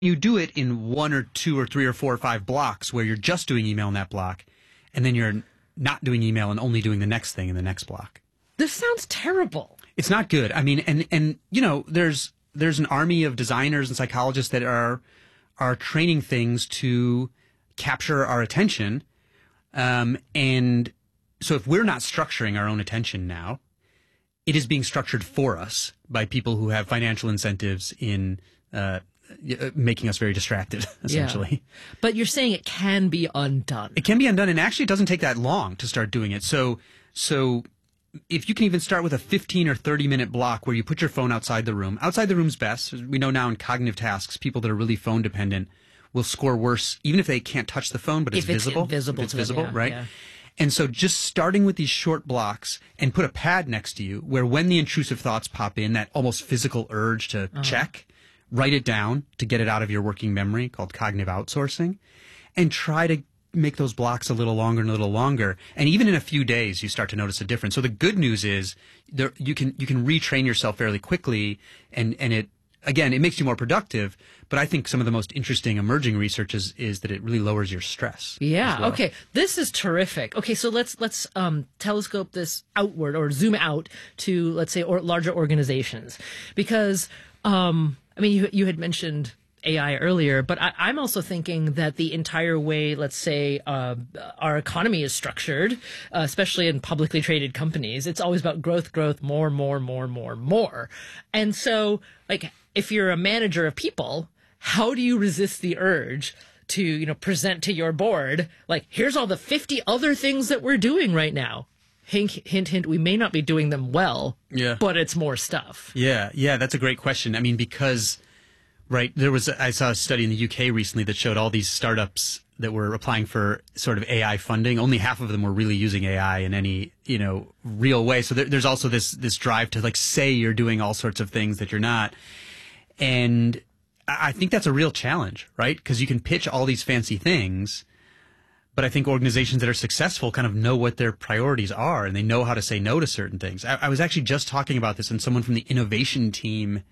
You do it in one or two or three or four or five blocks where you're just doing email in that block, and then you're not doing email and only doing the next thing in the next block. This sounds terrible. It's not good. I mean, and you know, there's an army of designers and psychologists that are training things to capture our attention. And so if we're not structuring our own attention now, it is being structured for us by people who have financial incentives in making us very distracted, essentially. Yeah. But you're saying it can be undone. It can be undone, and actually it doesn't take that long to start doing it. So if you can even start with a 15 or 30-minute block where you put your phone outside the room. Outside the room's best. We know now in cognitive tasks, people that are really phone dependent will score worse, even if they can't touch the phone, but it's visible. If it's visible, right? Yeah. And so just starting with these short blocks and put a pad next to you where when the intrusive thoughts pop in, that almost physical urge to check, write it down to get it out of your working memory, called cognitive outsourcing, and try to make those blocks a little longer and a little longer. And even in a few days, you start to notice a difference. So the good news is you can retrain yourself fairly quickly, and it, again, it makes you more productive, but I think some of the most interesting emerging research is that it really lowers your stress. Yeah. as well. Okay. This is terrific. Okay. So let's telescope this outward or zoom out to, let's say, larger organizations, because, I mean, you had mentioned AI earlier, but I'm also thinking that the entire way, let's say, our economy is structured, especially in publicly traded companies, it's always about growth, more. And so, like, if you're a manager of people, how do you resist the urge to, you know, present to your board, like, here's all the 50 other things that we're doing right now? Hint, hint, we may not be doing them well, but it's more stuff. Yeah, that's a great question. I mean, because, right, I saw a study in the UK recently that showed all these startups that were applying for sort of AI funding. Only half of them were really using AI in any, you know, real way. So there's also this drive to, like, say you're doing all sorts of things that you're not. And I think that's a real challenge, right? Because you can pitch all these fancy things, but I think organizations that are successful kind of know what their priorities are, and they know how to say no to certain things. I was actually just talking about this, and someone from the innovation team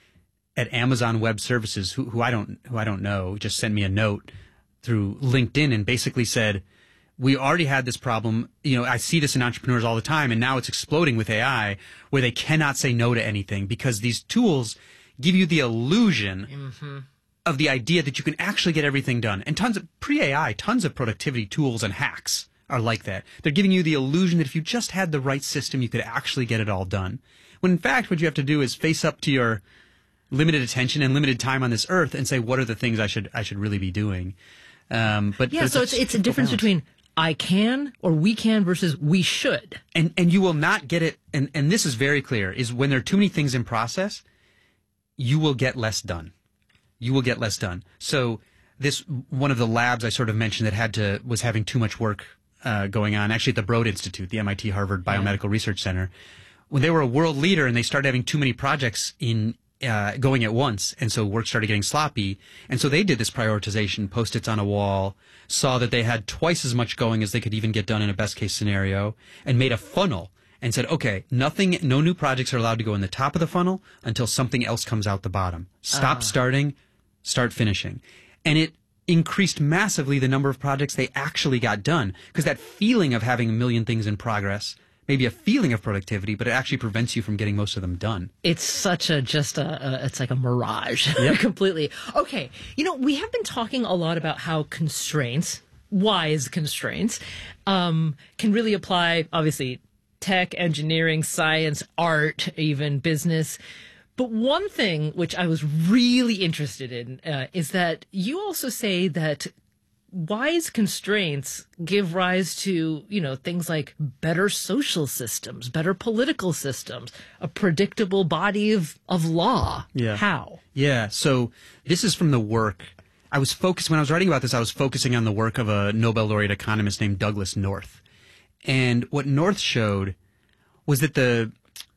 at Amazon Web Services, who I don't know, just sent me a note through LinkedIn and basically said, we already had this problem. You know, I see this in entrepreneurs all the time, and now it's exploding with AI, where they cannot say no to anything because these tools give you the illusion of the idea that you can actually get everything done. And tons of pre-AI, tons of productivity tools and hacks are like that. They're giving you the illusion that if you just had the right system, you could actually get it all done. When in fact, what you have to do is face up to your limited attention and limited time on this earth and say, what are the things I should really be doing? But yeah, so it's a difference between I can or we can versus we should. And you will not get it. And this is very clear, is when there are too many things in process, you will get less done. You will get less done. So this, one of the labs I sort of mentioned that was having too much work going on, actually at the Broad Institute, the MIT Harvard Biomedical Research Center, when they were a world leader and they started having too many projects going at once, and so work started getting sloppy, and so they did this prioritization, Post-its on a wall, saw that they had twice as much going as they could even get done in a best case scenario, and made a funnel and said, okay, no new projects are allowed to go in the top of the funnel until something else comes out the bottom. Stop starting, start finishing. And it increased massively the number of projects they actually got done, because that feeling of having a million things in progress may be a feeling of productivity, but it actually prevents you from getting most of them done. It's such it's like a mirage. Yep. Completely. Okay. You know, we have been talking a lot about how constraints, wise constraints, can really apply, obviously, tech, engineering, science, art, even business. But one thing which I was really interested in is that you also say that wise constraints give rise to, you know, things like better social systems, better political systems, a predictable body of law. Yeah. How? Yeah. So this is from the work. When I was writing about this, I was focusing on the work of a Nobel laureate economist named Douglas North. And what North showed was that the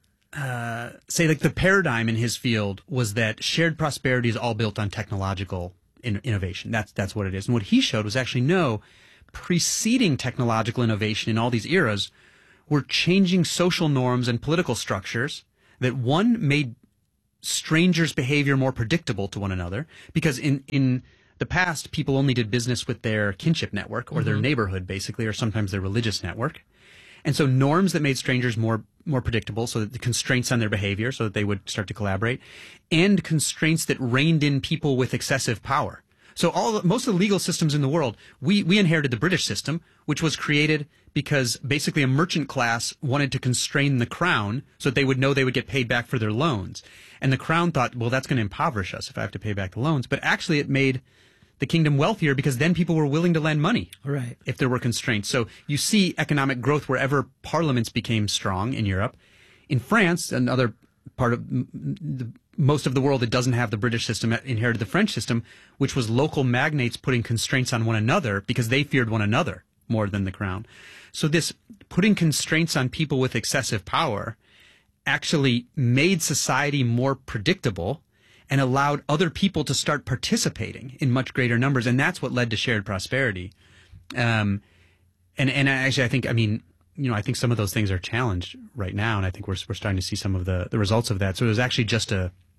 paradigm in his field was that shared prosperity is all built on technological innovation. That's what it is. And what he showed was actually no, preceding technological innovation in all these eras were changing social norms and political structures that, one, made strangers' behavior more predictable to one another, because in the past, people only did business with their kinship network or their neighborhood, basically, or sometimes their religious network. And so norms that made strangers more predictable, so that the constraints on their behavior, so that they would start to collaborate, and constraints that reined in people with excessive power. So most of the legal systems in the world, we inherited the British system, which was created because basically a merchant class wanted to constrain the crown so that they would know they would get paid back for their loans. And the crown thought, well, that's going to impoverish us if I have to pay back the loans. But actually it made the kingdom wealthier because then people were willing to lend money if there were constraints. So you see economic growth wherever parliaments became strong in Europe. In France, another part of most of the world that doesn't have the British system inherited the French system, which was local magnates putting constraints on one another because they feared one another more than the crown. So this putting constraints on people with excessive power actually made society more predictable and allowed other people to start participating in much greater numbers. And that's what led to shared prosperity. And actually, I think, I think some of those things are challenged right now. And I think we're starting to see some of the results of that. So it was actually just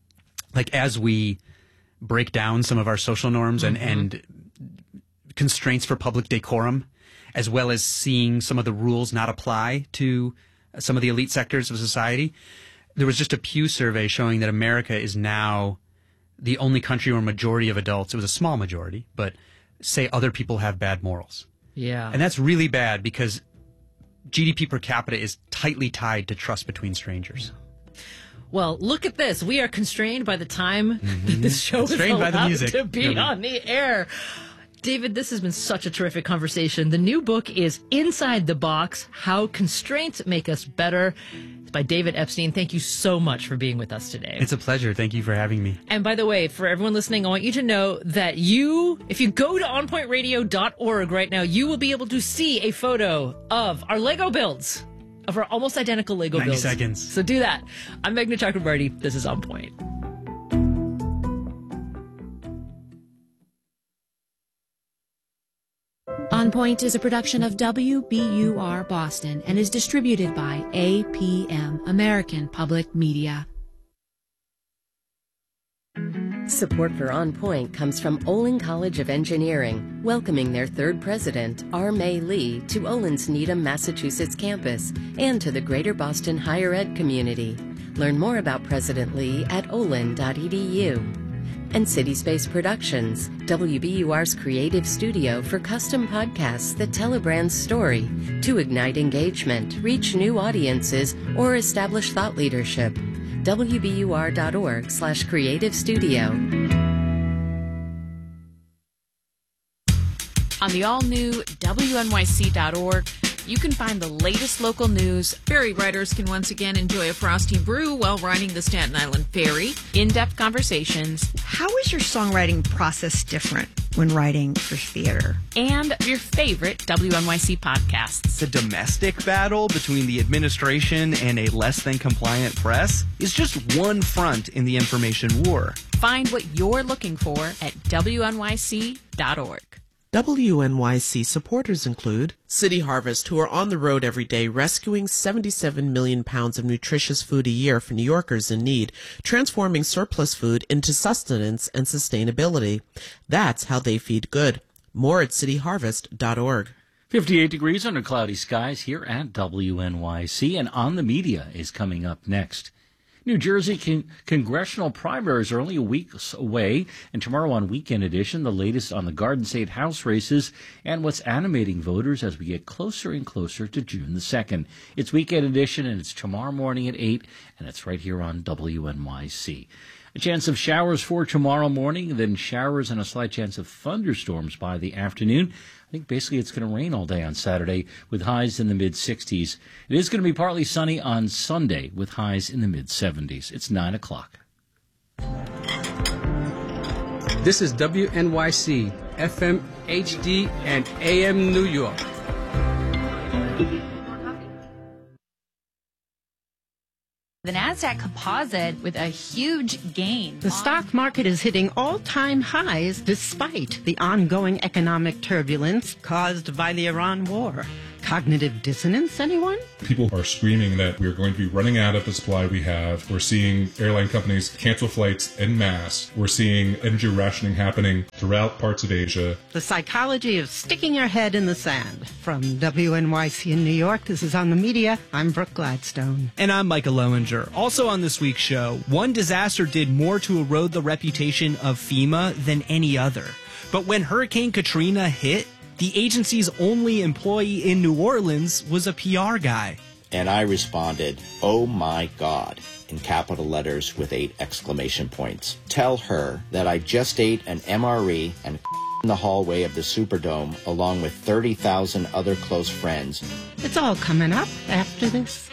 as we break down some of our social norms and constraints for public decorum, as well as seeing some of the rules not apply to some of the elite sectors of society, there was just a Pew survey showing that America is now the only country where a majority of adults, it was a small majority, but say other people have bad morals. Yeah. And that's really bad because GDP per capita is tightly tied to trust between strangers. Well, look at this. We are constrained by the time that this show is allowed to be on the air. David, this has been such a terrific conversation. The new book is Inside the Box, How Constraints Make Us Better. It's by David Epstein. Thank you so much for being with us today. It's a pleasure. Thank you for having me. And by the way, for everyone listening, I want you to know that if you go to onpointradio.org right now, you will be able to see a photo of our Lego builds, of our almost identical Lego 90 builds. 90 seconds. So do that. I'm Meghna Chakrabarty. This is On Point. On Point is a production of WBUR Boston and is distributed by APM, American Public Media. Support for On Point comes from Olin College of Engineering, welcoming their third president, R. May Lee, to Olin's Needham, Massachusetts campus and to the greater Boston higher ed community. Learn more about President Lee at olin.edu. And CitySpace Productions, WBUR's creative studio for custom podcasts that tell a brand's story to ignite engagement, reach new audiences, or establish thought leadership. WBUR.org/creative studio. On the all-new WNYC.org, you can find the latest local news. Ferry riders can once again enjoy a frosty brew while riding the Staten Island Ferry. In-depth conversations. How is your songwriting process different when writing for theater? And your favorite WNYC podcasts. The domestic battle between the administration and a less than compliant press is just one front in the information war. Find what you're looking for at WNYC.org. WNYC supporters include City Harvest, who are on the road every day rescuing 77 million pounds of nutritious food a year for New Yorkers in need, transforming surplus food into sustenance and sustainability. That's how they feed good. More at cityharvest.org. 58 degrees under cloudy skies here at WNYC, and On the Media is coming up next. New Jersey congressional primaries are only a week away, and tomorrow on Weekend Edition, the latest on the Garden State House races and what's animating voters as we get closer and closer to June the 2nd. It's Weekend Edition, and it's tomorrow morning at 8, and it's right here on WNYC. A chance of showers for tomorrow morning, then showers and a slight chance of thunderstorms by the afternoon. I think basically it's going to rain all day on Saturday with highs in the mid-60s. It is going to be partly sunny on Sunday with highs in the mid-70s. It's 9 o'clock. This is WNYC, FM, HD, and AM New York. The NASDAQ composite with a huge gain. The stock market is hitting all-time highs despite the ongoing economic turbulence caused by the Iran war. cognitive dissonance, anyone? People are screaming that we're going to be running out of the supply we have. We're seeing airline companies cancel flights en masse. We're seeing energy rationing happening throughout parts of Asia. The psychology of sticking your head in the sand. From WNYC in New York, this is On the Media. I'm Brooke Gladstone. And I'm Micah Lowinger. Also on this week's show, one disaster did more to erode the reputation of FEMA than any other. But when Hurricane Katrina hit, the agency's only employee in New Orleans was a PR guy. And I responded, "Oh my God," in capital letters with 8 exclamation points. Tell her that I just ate an MRE and in the hallway of the Superdome along with 30,000 other close friends. It's all coming up after this.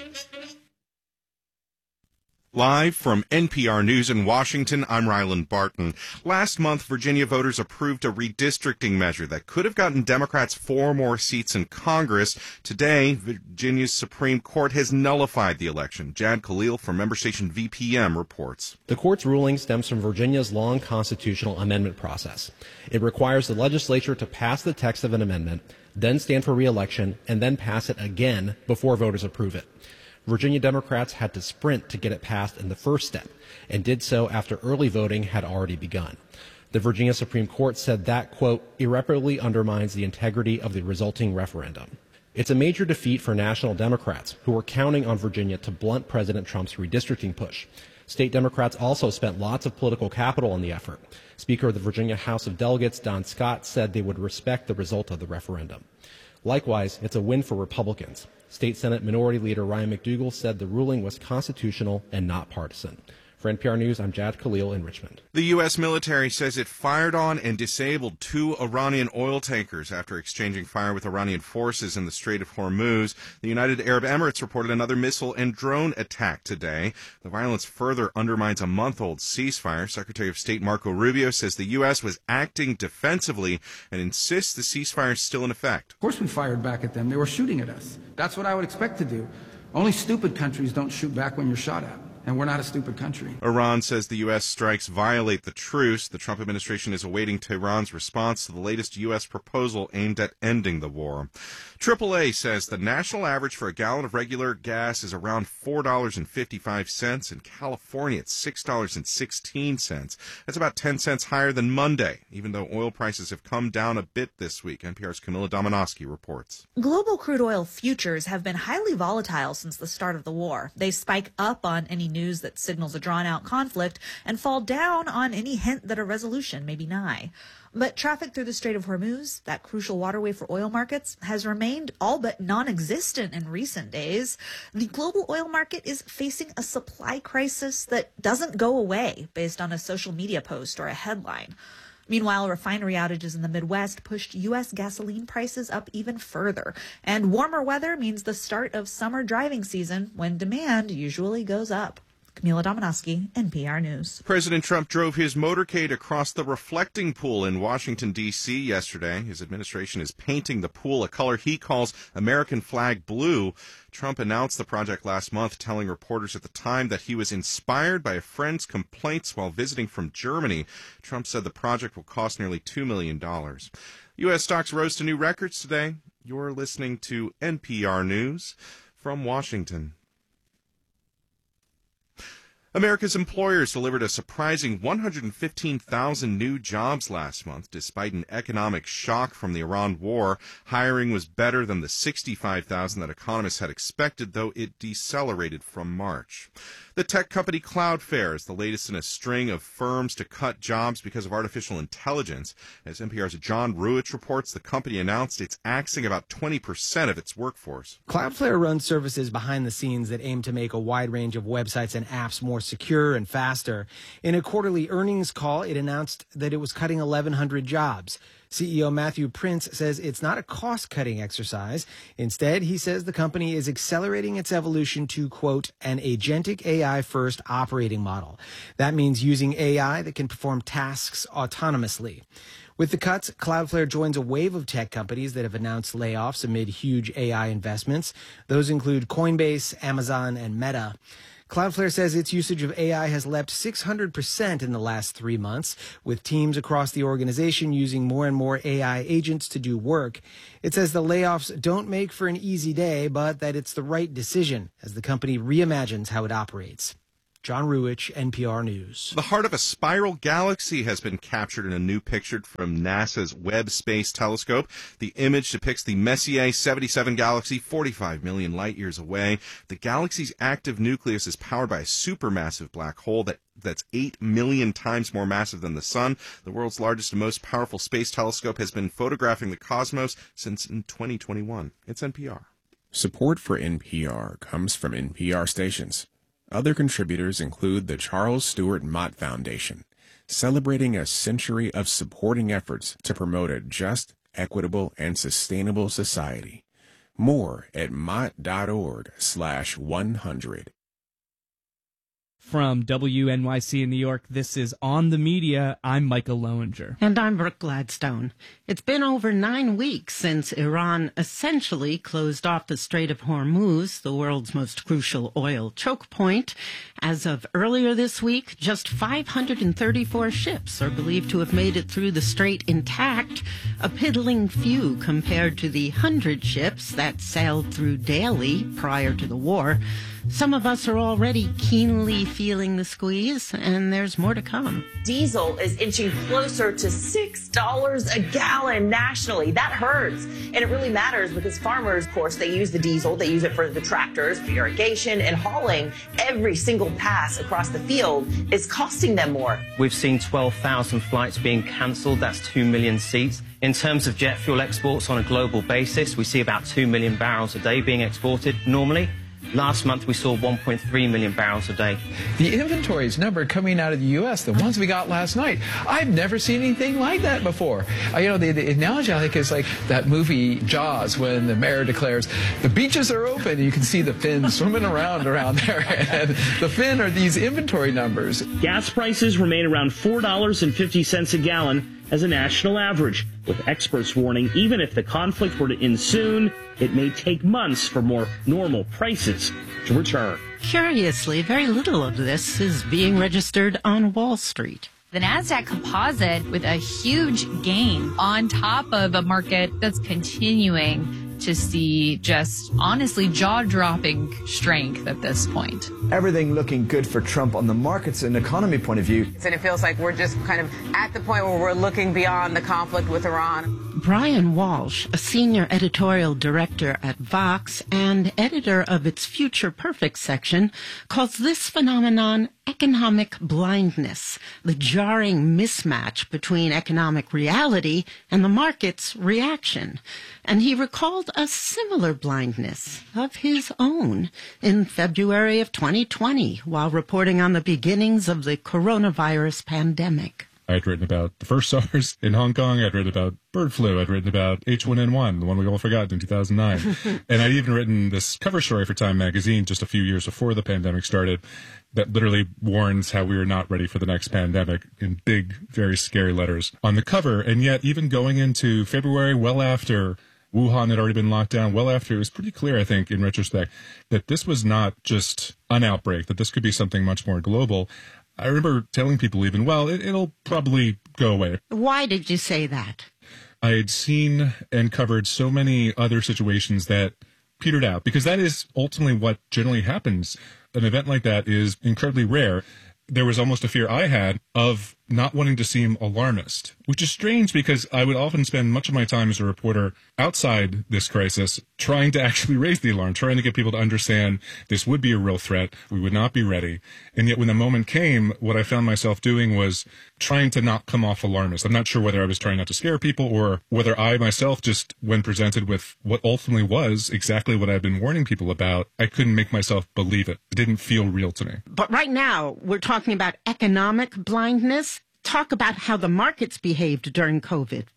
Live from NPR News in Washington, I'm Ryland Barton. Last month, Virginia voters approved a redistricting measure that could have gotten Democrats 4 more seats in Congress. Today, Virginia's Supreme Court has nullified the election. Jad Khalil from member station VPM reports. The court's ruling stems from Virginia's long constitutional amendment process. It requires the legislature to pass the text of an amendment, then stand for re-election, and then pass it again before voters approve it. Virginia Democrats had to sprint to get it passed in the first step, and did so after early voting had already begun. The Virginia Supreme Court said that, quote, irreparably undermines the integrity of the resulting referendum. It's a major defeat for national Democrats, who were counting on Virginia to blunt President Trump's redistricting push. State Democrats also spent lots of political capital on the effort. Speaker of the Virginia House of Delegates, Don Scott, said they would respect the result of the referendum. Likewise, it's a win for Republicans. State Senate Minority Leader Ryan McDougal said the ruling was constitutional and not partisan. For NPR News, I'm Jad Khalil in Richmond. The U.S. military says it fired on and disabled 2 Iranian oil tankers after exchanging fire with Iranian forces in the Strait of Hormuz. The United Arab Emirates reported another missile and drone attack today. The violence further undermines a month-old ceasefire. Secretary of State Marco Rubio says the U.S. was acting defensively and insists the ceasefire is still in effect. Of course we fired back at them. They were shooting at us. That's what I would expect to do. Only stupid countries don't shoot back when you're shot at. And we're not a stupid country. Iran says the U.S. strikes violate the truce. The Trump administration is awaiting Tehran's response to the latest U.S. proposal aimed at ending the war. AAA says the national average for a gallon of regular gas is around $4.55. In California, it's $6.16. That's about 10 cents higher than Monday, even though oil prices have come down a bit this week. NPR's Camilla Domonoski reports. Global crude oil futures have been highly volatile since the start of the war. They spike up on any news that signals a drawn-out conflict and fall down on any hint that a resolution may be nigh. But traffic through the Strait of Hormuz, that crucial waterway for oil markets, has remained all but non-existent in recent days. The global oil market is facing a supply crisis that doesn't go away based on a social media post or a headline. Meanwhile, refinery outages in the Midwest pushed U.S. gasoline prices up even further. And warmer weather means the start of summer driving season when demand usually goes up. Camila Domonoski, NPR News. President Trump drove his motorcade across the reflecting pool in Washington, D.C. yesterday. His administration is painting the pool a color he calls American flag blue. Trump announced the project last month, telling reporters at the time that he was inspired by a friend's complaints while visiting from Germany. Trump said the project will cost nearly $2 million. U.S. stocks rose to new records today. You're listening to NPR News from Washington. America's employers delivered a surprising 115,000 new jobs last month, despite an economic shock from the Iran war. Hiring was better than the 65,000 that economists had expected, though it decelerated from March. The tech company Cloudflare is the latest in a string of firms to cut jobs because of artificial intelligence. As NPR's John Ruich reports, the company announced it's axing about 20% of its workforce. Cloudflare runs services behind the scenes that aim to make a wide range of websites and apps more secure and faster. In a quarterly earnings call, it announced that it was cutting 1,100 jobs. CEO Matthew Prince says it's not a cost-cutting exercise. Instead, he says the company is accelerating its evolution to, quote, an agentic AI-first operating model. That means using AI that can perform tasks autonomously. With the cuts, Cloudflare joins a wave of tech companies that have announced layoffs amid huge AI investments. Those include Coinbase, Amazon, and Meta. Cloudflare says its usage of AI has leapt 600% in the last 3 months, with teams across the organization using more and more AI agents to do work. It says the layoffs don't make for an easy day, but that it's the right decision as the company reimagines how it operates. John Ruwich, NPR News. The heart of a spiral galaxy has been captured in a new picture from NASA's Webb Space Telescope. The image depicts the Messier 77 galaxy 45 million light years away. The galaxy's active nucleus is powered by a supermassive black hole that's 8 million times more massive than the sun. The world's largest and most powerful space telescope has been photographing the cosmos since 2021. It's NPR. Support for NPR comes from NPR stations. Other contributors include the Charles Stewart Mott Foundation, celebrating a century of supporting efforts to promote a just, equitable, and sustainable society. More at mott.org/100. From WNYC in New York, this is On the Media. I'm Michael Lowinger. And I'm Brooke Gladstone. It's been over 9 weeks since Iran essentially closed off the Strait of Hormuz, the world's most crucial oil choke point. As of earlier this week, just 534 ships are believed to have made it through the strait intact, a piddling few compared to the 100 ships that sailed through daily prior to the war. Some of us are already keenly feeling the squeeze, and there's more to come. Diesel is inching closer to $6 a gallon nationally. That hurts. And it really matters because farmers, of course, they use the diesel. They use it for the tractors, for irrigation, and hauling. Every single pass across the field is costing them more. We've seen 12,000 flights being cancelled. That's 2 million seats. In terms of jet fuel exports on a global basis, we see about 2 million barrels a day being exported normally. Last month, we saw 1.3 million barrels a day. The inventories number coming out of the U.S., the ones we got last night, I've never seen anything like that before. The analogy, I think, is like that movie Jaws, when the mayor declares, the beaches are open, and you can see the fins swimming around there. And the fin are these inventory numbers. Gas prices remain around $4.50 a gallon as a national average, with experts warning even if the conflict were to end soon, it may take months for more normal prices to return. Curiously, very little of this is being registered on Wall Street. The NASDAQ composite with a huge gain on top of a market that's continuing to see just honestly jaw-dropping strength at this point. Everything looking good for Trump on the markets and economy point of view. And it feels like we're just kind of at the point where we're looking beyond the conflict with Iran. Brian Walsh, a senior editorial director at Vox and editor of its Future Perfect section, calls this phenomenon economic blindness, the jarring mismatch between economic reality and the market's reaction. And he recalled a similar blindness of his own in February of 2020 while reporting on the beginnings of the coronavirus pandemic. I'd written about the first SARS in Hong Kong. I'd written about bird flu. I'd written about H1N1, the one we all forgot in 2009. And I'd even written this cover story for Time magazine just a few years before the pandemic started that literally warns how we were not ready for the next pandemic in big, very scary letters on the cover. And yet, even going into February, well after Wuhan had already been locked down, well after, it was pretty clear, I think, in retrospect, that this was not just an outbreak, that this could be something much more global. I remember telling people even, well, it'll probably go away. Why did you say that? I had seen and covered so many other situations that petered out, because that is ultimately what generally happens. An event like that is incredibly rare. There was almost a fear I had of not wanting to seem alarmist, which is strange because I would often spend much of my time as a reporter outside this crisis trying to actually raise the alarm, trying to get people to understand this would be a real threat. We would not be ready. And yet when the moment came, what I found myself doing was trying to not come off alarmist. I'm not sure whether I was trying not to scare people or whether I myself just, when presented with what ultimately was exactly what I've been warning people about, I couldn't make myself believe it. It didn't feel real to me. But right now, we're talking about economic blindness. Talk about how the markets behaved during COVID.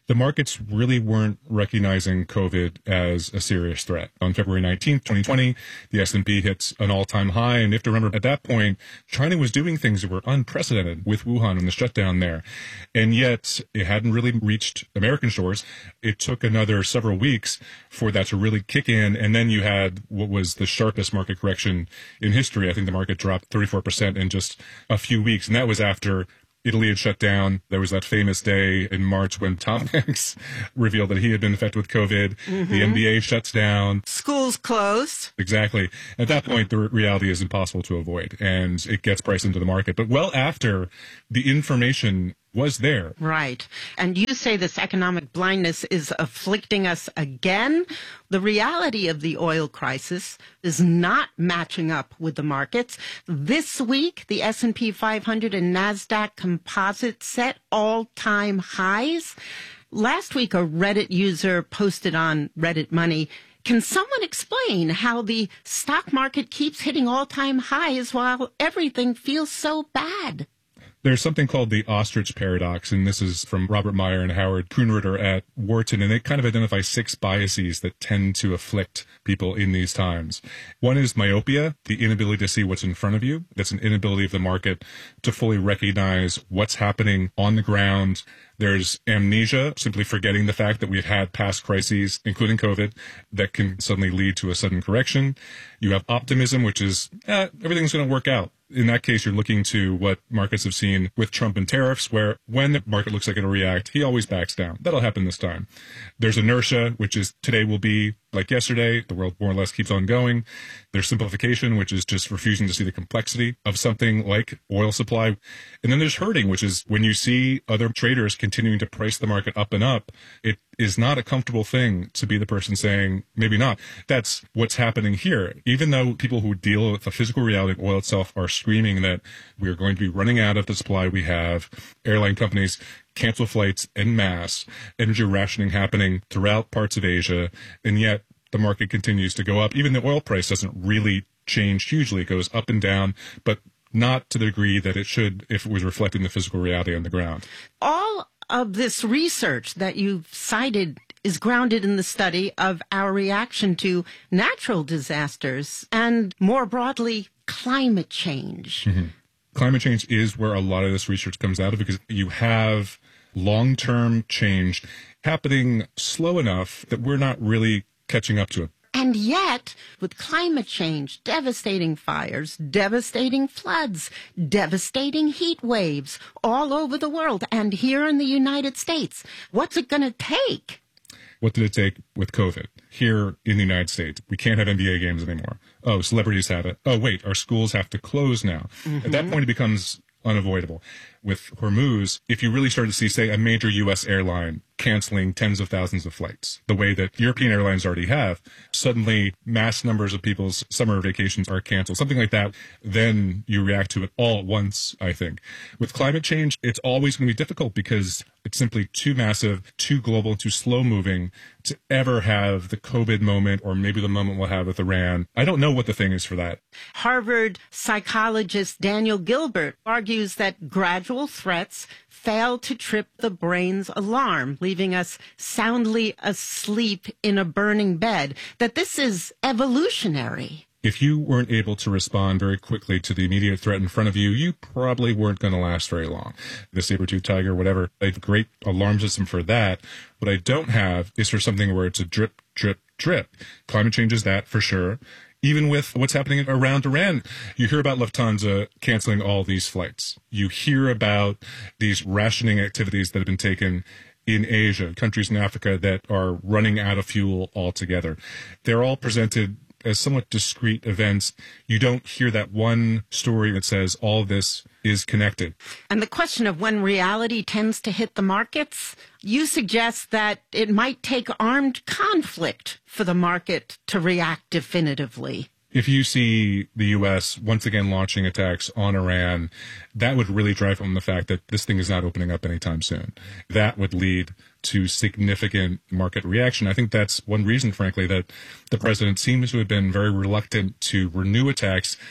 the markets really weren't recognizing COVID as a serious threat. On February 19th, 2020, the S&P hits an all-time high. And you have to remember, at that point, China was doing things that were unprecedented with Wuhan and the shutdown there. And yet, it hadn't really reached American shores. It took another several weeks for that to really kick in. And then you had what was the sharpest market correction in history. I think the market dropped 34% in just a few weeks. And that was after Italy had shut down. There was that famous day in March when Tom Hanks revealed that he had been infected with COVID. Mm-hmm. The NBA shuts down. Schools closed. Exactly. At that point, the reality is impossible to avoid, and it gets priced into the market. But well after the information was there. Right. And you say this economic blindness is afflicting us again. The reality of the oil crisis is not matching up with the markets. This week, the S&P 500 and NASDAQ composite set all-time highs. Last week, a Reddit user posted on Reddit Money, can someone explain how the stock market keeps hitting all-time highs while everything feels so bad? There's something called the ostrich paradox, and this is from Robert Meyer and Howard Kuhnritter at Wharton, and they kind of identify 6 biases that tend to afflict people in these times. One is myopia, the inability to see what's in front of you. That's an inability of the market to fully recognize what's happening on the ground. There's amnesia, simply forgetting the fact that we've had past crises, including COVID, that can suddenly lead to a sudden correction. You have optimism, which is, everything's going to work out. In that case, you're looking to what markets have seen with Trump and tariffs, where when the market looks like it'll react, he always backs down. That'll happen this time. There's inertia, which is today will be like yesterday. The world more or less keeps on going. There's simplification, which is just refusing to see the complexity of something like oil supply. And then there's herding, which is when you see other traders continuing to price the market up and up, it is not a comfortable thing to be the person saying, maybe not. That's what's happening here. Even though people who deal with the physical reality of oil itself are screaming that we are going to be running out of the supply we have, airline companies cancel flights en masse, energy rationing happening throughout parts of Asia, and yet the market continues to go up. Even the oil price doesn't really change hugely. It goes up and down, but not to the degree that it should if it was reflecting the physical reality on the ground. All of this research that you've cited is grounded in the study of our reaction to natural disasters and, more broadly, climate change. Mm-hmm. Climate change is where a lot of this research comes out of, because you have long-term change happening slow enough that we're not really catching up to it. And yet, with climate change, devastating fires, devastating floods, devastating heat waves all over the world and here in the United States, what's it going to take? What did it take with COVID? Here in the United States, we can't have NBA games anymore. Oh, celebrities have it. Oh, wait, our schools have to close now. Mm-hmm. At that point, it becomes unavoidable. With Hormuz, if you really start to see, say, a major U.S. airline canceling tens of thousands of flights, the way that European airlines already have, suddenly mass numbers of people's summer vacations are canceled, something like that, then you react to it all at once, I think. With climate change, it's always going to be difficult because it's simply too massive, too global, too slow-moving to ever have the COVID moment or maybe the moment we'll have with Iran. I don't know what the thing is for that. Harvard psychologist Daniel Gilbert argues that gradual threats fail to trip the brain's alarm, leaving us soundly asleep in a burning bed, that this is evolutionary. If you weren't able to respond very quickly to the immediate threat in front of you, you probably weren't going to last very long. The saber-tooth tiger, whatever, I have a great alarm system for that. What I don't have is for something where it's a drip, drip, drip. Climate change is that for sure. Even with what's happening around Iran, you hear about Lufthansa canceling all these flights. You hear about these rationing activities that have been taken in Asia, countries in Africa that are running out of fuel altogether. They're all presented as somewhat discrete events. You don't hear that one story that says all of this is connected. And the question of when reality tends to hit the markets, you suggest that it might take armed conflict for the market to react definitively. If you see the U.S. once again launching attacks on Iran, that would really drive home the fact that this thing is not opening up anytime soon. That would lead to significant market reaction. I think that's one reason, frankly, that the president seems to have been very reluctant to renew attacks,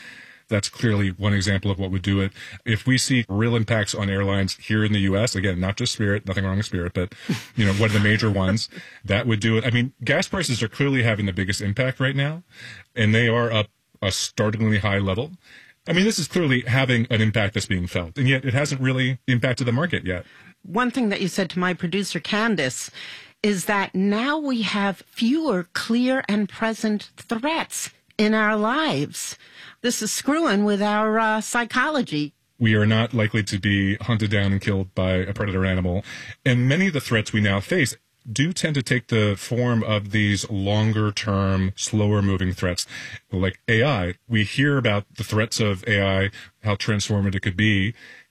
That's clearly one example of what would do it. If we see real impacts on airlines here in the U.S., again, not just Spirit, nothing wrong with Spirit, but, one of the major ones, that would do it. I mean, gas prices are clearly having the biggest impact right now, and they are up a startlingly high level. I mean, this is clearly having an impact that's being felt, and yet it hasn't really impacted the market yet. One thing that you said to my producer, Candace, is that now we have fewer clear and present threats in our lives. This is screwing with our psychology. We are not likely to be hunted down and killed by a predator animal. And many of the threats we now face do tend to take the form of these longer-term, slower-moving threats, like AI. We hear about the threats of AI, how transformative it could be.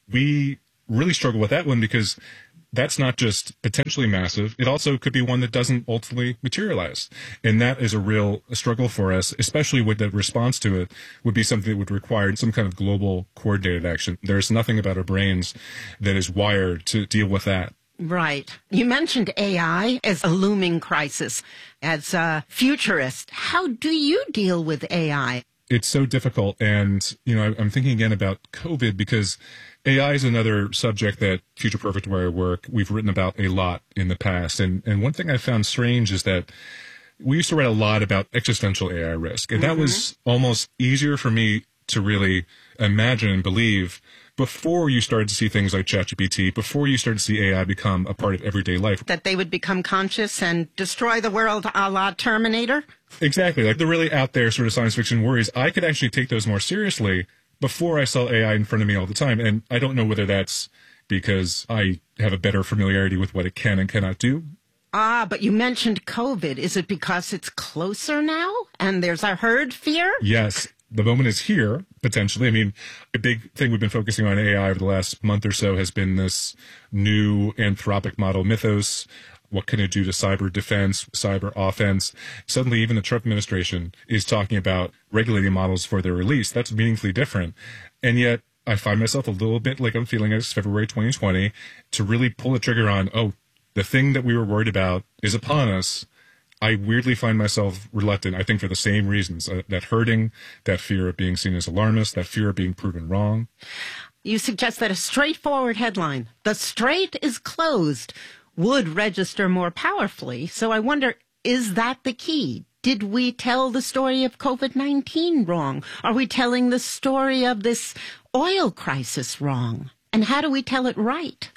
We really struggle with that one because that's not just potentially massive. It also could be one that doesn't ultimately materialize. And that is a real struggle for us, especially with the response to it would be something that would require some kind of global coordinated action. There's nothing about our brains that is wired to deal with that. Right. You mentioned AI as a looming crisis. As a futurist, how do you deal with AI? It's so difficult. And, I'm thinking again about COVID because AI is another subject that Future Perfect, where I work, we've written about a lot in the past. And one thing I found strange is that we used to write a lot about existential AI risk. And that was almost easier for me to really imagine and believe before you started to see things like ChatGPT, before you started to see AI become a part of everyday life. That they would become conscious and destroy the world a la Terminator? Exactly. Like the really out there sort of science fiction worries, I could actually take those more seriously before I saw AI in front of me all the time. And I don't know whether that's because I have a better familiarity with what it can and cannot do. But you mentioned COVID. Is it because it's closer now and there's a herd fear? Yes. The moment is here, potentially. I mean, a big thing we've been focusing on AI over the last month or so has been this new Anthropic model, Mythos. What can it do to cyber defense, cyber offense? Suddenly, even the Trump administration is talking about regulating models for their release. That's meaningfully different. And yet, I find myself a little bit like I'm feeling as February 2020 to really pull the trigger on, the thing that we were worried about is upon us. I weirdly find myself reluctant, I think for the same reasons, that herding, that fear of being seen as alarmist, that fear of being proven wrong. You suggest that a straightforward headline, "The Strait is closed," would register more powerfully. So I wonder, is that the key? Did we tell the story of COVID-19 wrong? Are we telling the story of this oil crisis wrong? And how do we tell it right?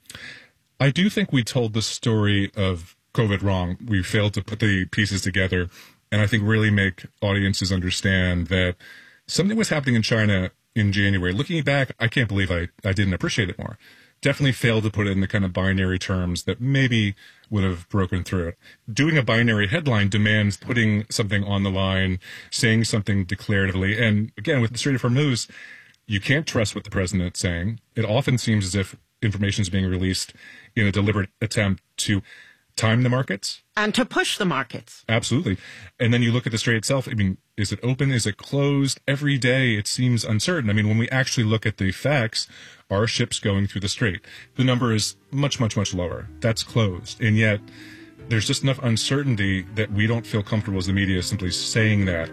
I do think we told the story of COVID wrong. We failed to put the pieces together and I think really make audiences understand that something was happening in China in January. Looking back, I can't believe I didn't appreciate it more. Definitely failed to put it in the kind of binary terms that maybe would have broken through it. Doing a binary headline demands putting something on the line, saying something declaratively. And again, with the Strait of Hormuz, you can't trust what the president's saying. It often seems as if information is being released in a deliberate attempt to time the markets. And to push the markets. Absolutely. And then you look at the Strait itself. I mean, is it open? Is it closed? Every day it seems uncertain. I mean, when we actually look at the facts, are ships going through the Strait? The number is much, much, much lower. That's closed. And yet there's just enough uncertainty that we don't feel comfortable as the media simply saying that.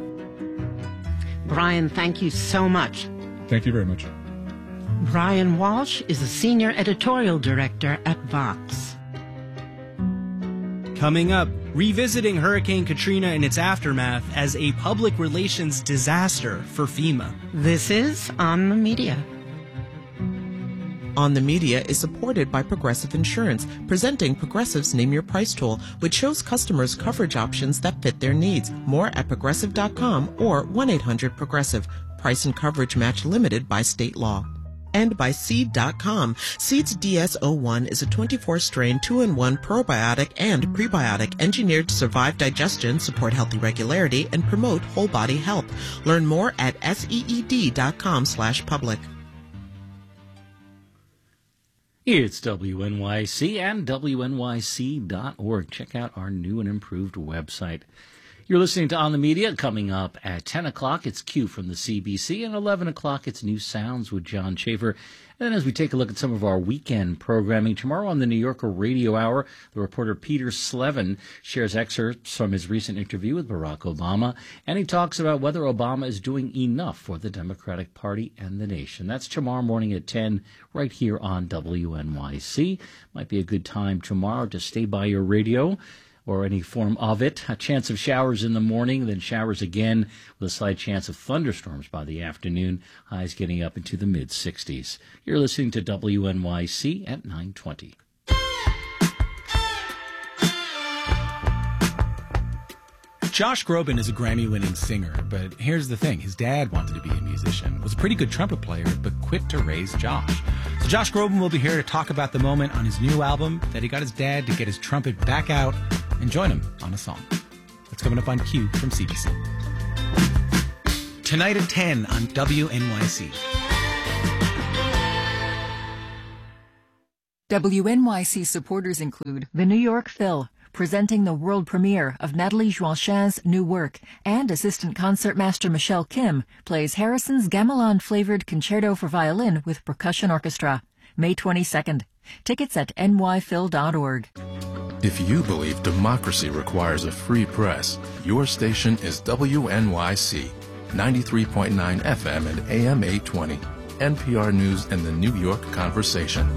Brian, thank you so much. Thank you very much. Brian Walsh is a senior editorial director at Vox. Coming up, revisiting Hurricane Katrina and its aftermath as a public relations disaster for FEMA. This is On the Media. On the Media is supported by Progressive Insurance, presenting Progressive's Name Your Price tool, which shows customers coverage options that fit their needs. More at Progressive.com or 1-800-PROGRESSIVE. Price and coverage match limited by state law. And by Seed.com. Seed's DS-01 is a 24-strain 2-in-1 probiotic and prebiotic engineered to survive digestion, support healthy regularity, and promote whole body health. Learn more at seed.com/public. It's WNYC and WNYC.org. Check out our new and improved website. You're listening to On the Media. Coming up at 10 o'clock, it's Q from the CBC, and 11 o'clock, it's New Sounds with John Schaefer. And then as we take a look at some of our weekend programming, tomorrow on the New Yorker Radio Hour, the reporter Peter Slevin shares excerpts from his recent interview with Barack Obama, and he talks about whether Obama is doing enough for the Democratic Party and the nation. That's tomorrow morning at 10, right here on WNYC. Might be a good time tomorrow to stay by your radio or any form of it. A chance of showers in the morning, then showers again with a slight chance of thunderstorms by the afternoon. Highs getting up into the mid-60s. You're listening to WNYC at 9:20. Josh Groban is a Grammy-winning singer, but here's the thing. His dad wanted to be a musician, was a pretty good trumpet player, but quit to raise Josh. So Josh Groban will be here to talk about the moment on his new album that he got his dad to get his trumpet back out and join him on a song. That's coming up on Q from CBC. Tonight at 10 on WNYC. WNYC supporters include the New York Phil, presenting the world premiere of Nathalie Joachin's new work, and assistant concertmaster Michelle Kim plays Harrison's gamelan-flavored concerto for violin with percussion orchestra. May 22nd. Tickets at nyphil.org. If you believe democracy requires a free press, your station is WNYC, 93.9 FM and AM 820, NPR News and the New York Conversation.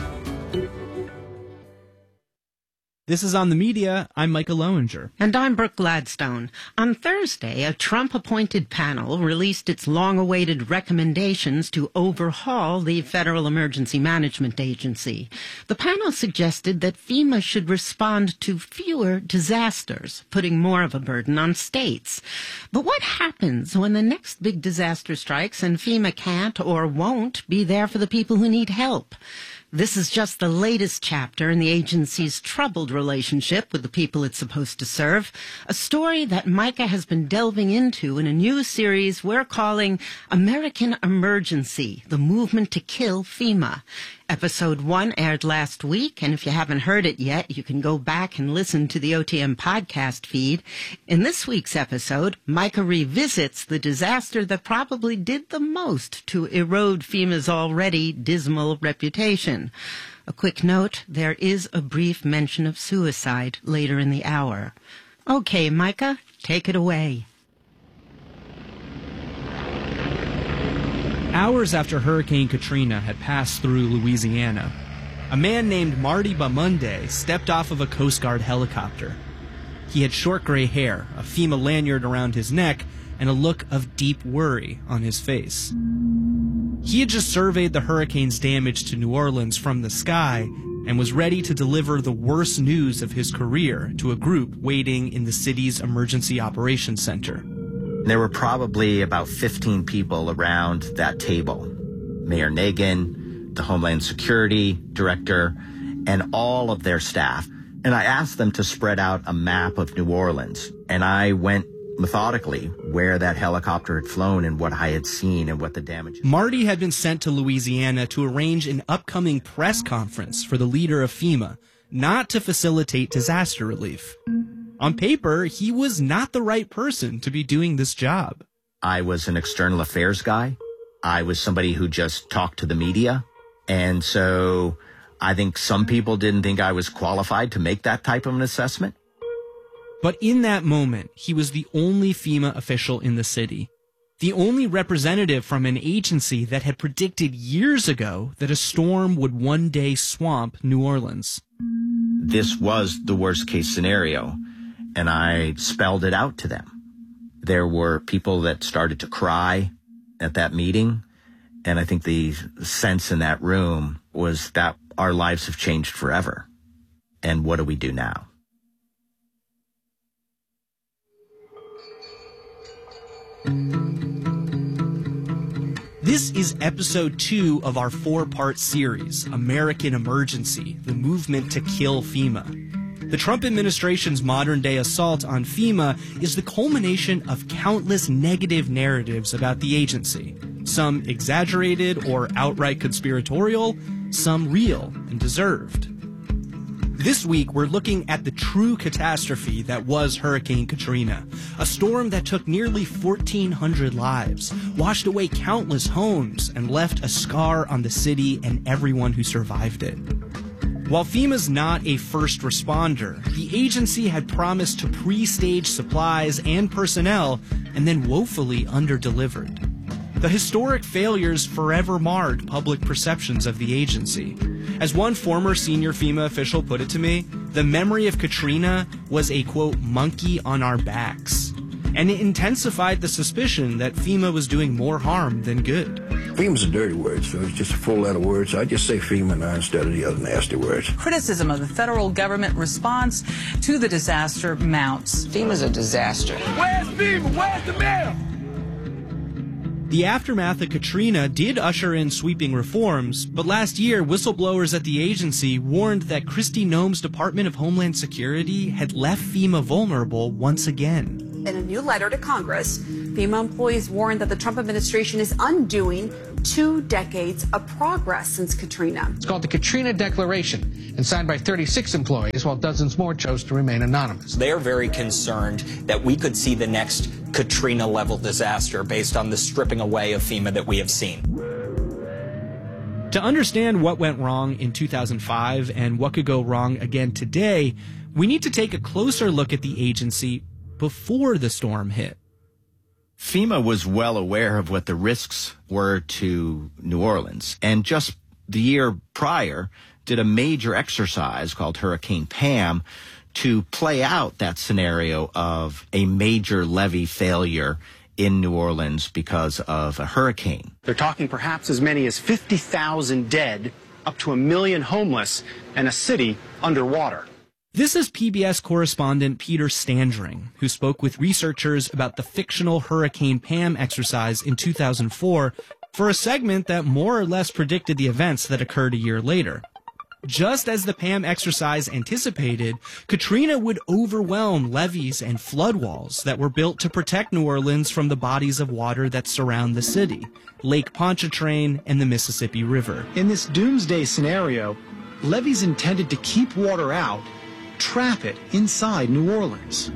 This is On the Media. I'm Michael Lowinger. And I'm Brooke Gladstone. On Thursday, a Trump-appointed panel released its long-awaited recommendations to overhaul the Federal Emergency Management Agency. The panel suggested that FEMA should respond to fewer disasters, putting more of a burden on states. But what happens when the next big disaster strikes and FEMA can't or won't be there for the people who need help? This is just the latest chapter in the agency's troubled relationship with the people it's supposed to serve, a story that Micah has been delving into in a new series we're calling American Emergency, the Movement to Kill FEMA. Episode 1 aired last week, and if you haven't heard it yet, you can go back and listen to the OTM podcast feed. In this week's episode, Micah revisits the disaster that probably did the most to erode FEMA's already dismal reputation. A quick note, there is a brief mention of suicide later in the hour. Okay, Micah, take it away. Hours after Hurricane Katrina had passed through Louisiana, a man named Marty Bamunde stepped off of a Coast Guard helicopter. He had short gray hair, a FEMA lanyard around his neck, and a look of deep worry on his face. He had just surveyed the hurricane's damage to New Orleans from the sky and was ready to deliver the worst news of his career to a group waiting in the city's Emergency Operations Center. There were probably about 15 people around that table. Mayor Nagin, the Homeland Security Director, and all of their staff. And I asked them to spread out a map of New Orleans. And I went methodically where that helicopter had flown and what I had seen and what the damage is. Marty had been sent to Louisiana to arrange an upcoming press conference for the leader of FEMA, not to facilitate disaster relief. On paper, he was not the right person to be doing this job. I was an external affairs guy. I was somebody who just talked to the media. And so I think some people didn't think I was qualified to make that type of an assessment. But in that moment, he was the only FEMA official in the city. The only representative from an agency that had predicted years ago that a storm would one day swamp New Orleans. This was the worst case scenario. And I spelled it out to them. There were people that started to cry at that meeting. And I think the sense in that room was that our lives have changed forever. And what do we do now? This is episode 2 of our 4-part series, American Emergency, the Movement to Kill FEMA. The Trump administration's modern-day assault on FEMA is the culmination of countless negative narratives about the agency, some exaggerated or outright conspiratorial, some real and deserved. This week, we're looking at the true catastrophe that was Hurricane Katrina, a storm that took nearly 1,400 lives, washed away countless homes, and left a scar on the city and everyone who survived it. While FEMA's not a first responder, the agency had promised to pre-stage supplies and personnel and then woefully under-delivered. The historic failures forever marred public perceptions of the agency. As one former senior FEMA official put it to me, the memory of Katrina was a, quote, monkey on our backs. And it intensified the suspicion that FEMA was doing more harm than good. FEMA's a dirty word, so it's just a full lot of words. I just say FEMA now instead of the other nasty words. Criticism of the federal government response to the disaster mounts. FEMA's a disaster. Where's FEMA? Where's the mayor? The aftermath of Katrina did usher in sweeping reforms, but last year, whistleblowers at the agency warned that Kristi Noem's Department of Homeland Security had left FEMA vulnerable once again. In a new letter to Congress, FEMA employees warned that the Trump administration is undoing 2 decades of progress since Katrina. It's called the Katrina Declaration and signed by 36 employees, while dozens more chose to remain anonymous. They're very concerned that we could see the next Katrina-level disaster based on the stripping away of FEMA that we have seen. To understand what went wrong in 2005 and what could go wrong again today, we need to take a closer look at the agency before the storm hit. FEMA was well aware of what the risks were to New Orleans, and just the year prior did a major exercise called Hurricane Pam to play out that scenario of a major levee failure in New Orleans because of a hurricane. They're talking perhaps as many as 50,000 dead, up to 1 million homeless, and a city underwater. This is PBS correspondent Peter Standring, who spoke with researchers about the fictional Hurricane Pam exercise in 2004 for a segment that more or less predicted the events that occurred a year later. Just as the Pam exercise anticipated, Katrina would overwhelm levees and flood walls that were built to protect New Orleans from the bodies of water that surround the city, Lake Pontchartrain and the Mississippi River. In this doomsday scenario, levees intended to keep water out trap it inside New Orleans.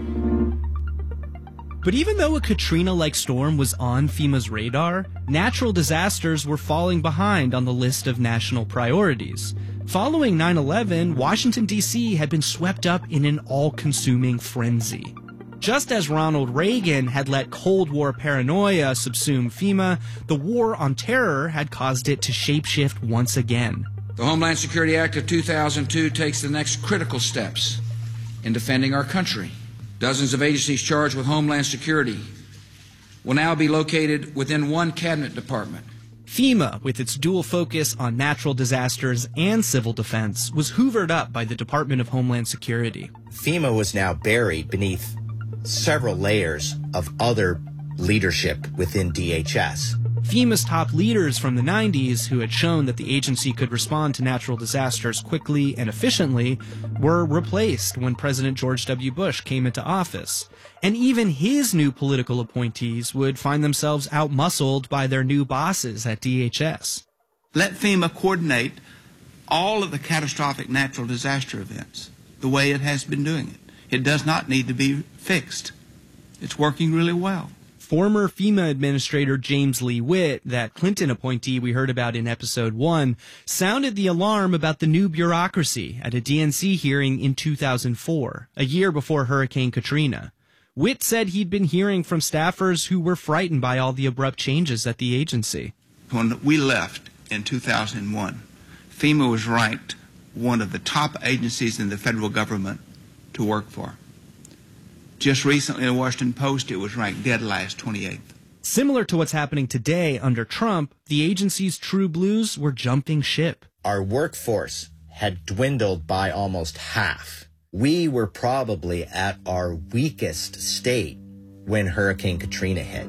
But even though a Katrina-like storm was on FEMA's radar, natural disasters were falling behind on the list of national priorities. Following 9/11, Washington, D.C. had been swept up in an all-consuming frenzy. Just as Ronald Reagan had let Cold War paranoia subsume FEMA, the war on terror had caused it to shapeshift once again. The Homeland Security Act of 2002 takes the next critical steps in defending our country. Dozens of agencies charged with Homeland Security will now be located within one cabinet department. FEMA, with its dual focus on natural disasters and civil defense, was hoovered up by the Department of Homeland Security. FEMA was now buried beneath several layers of other leadership within DHS. FEMA's top leaders from the 90s, who had shown that the agency could respond to natural disasters quickly and efficiently, were replaced when President George W. Bush came into office. And even his new political appointees would find themselves outmuscled by their new bosses at DHS. Let FEMA coordinate all of the catastrophic natural disaster events the way it has been doing it. It does not need to be fixed. It's working really well. Former FEMA Administrator James Lee Witt, that Clinton appointee we heard about in episode 1, sounded the alarm about the new bureaucracy at a DNC hearing in 2004, a year before Hurricane Katrina. Witt said he'd been hearing from staffers who were frightened by all the abrupt changes at the agency. When we left in 2001, FEMA was ranked one of the top agencies in the federal government to work for. Just recently in the Washington Post, it was ranked dead last, 28th. Similar to what's happening today under Trump, the agency's true blues were jumping ship. Our workforce had dwindled by almost half. We were probably at our weakest state when Hurricane Katrina hit.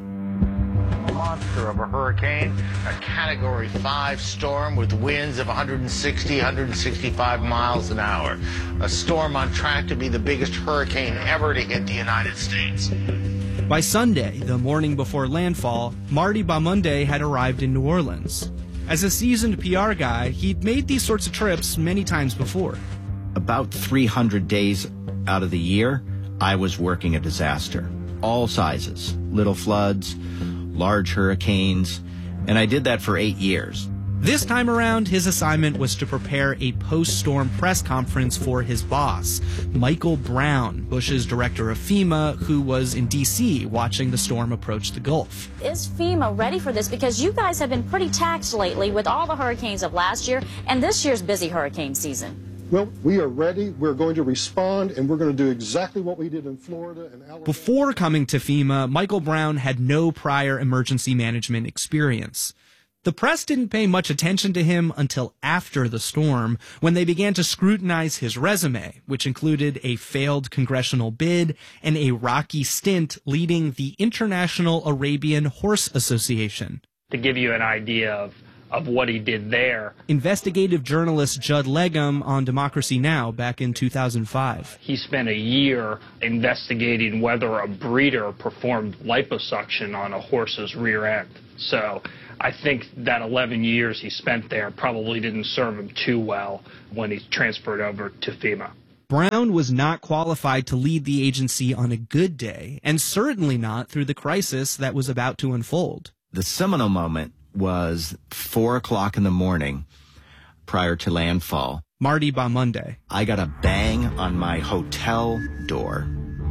Monster of a hurricane, a Category 5 storm with winds of 160, 165 miles an hour. A storm on track to be the biggest hurricane ever to hit the United States. By Sunday, the morning before landfall, Marty Bamunde had arrived in New Orleans. As a seasoned PR guy, he'd made these sorts of trips many times before. about 300 days out of the year, I was working a disaster. All sizes, little floods, large hurricanes, and I did that for 8 years. This time around, his assignment was to prepare a post-storm press conference for his boss, Michael Brown, Bush's director of FEMA, who was in D.C. watching the storm approach the Gulf. Is FEMA ready for this? Because you guys have been pretty taxed lately with all the hurricanes of last year and this year's busy hurricane season. Well, we are ready. We're going to respond, and we're going to do exactly what we did in Florida and Alabama. Before coming to FEMA, Michael Brown had no prior emergency management experience. The press didn't pay much attention to him until after the storm, when they began to scrutinize his resume, which included a failed congressional bid and a rocky stint leading the International Arabian Horse Association. To give you an idea of what he did there. Investigative journalist Judd Legum on Democracy Now! Back in 2005. He spent a year investigating whether a breeder performed liposuction on a horse's rear end. So I think that 11 years he spent there probably didn't serve him too well when he transferred over to FEMA. Brown was not qualified to lead the agency on a good day, and certainly not through the crisis that was about to unfold. The seminal moment was 4 o'clock in the morning prior to landfall. Marty Bamunde. I got a bang on my hotel door,